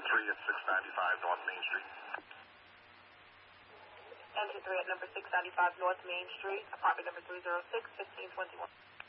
3 at 695 North Main Street. Engine 3 at number 695 North Main Street, apartment number 306, 1521.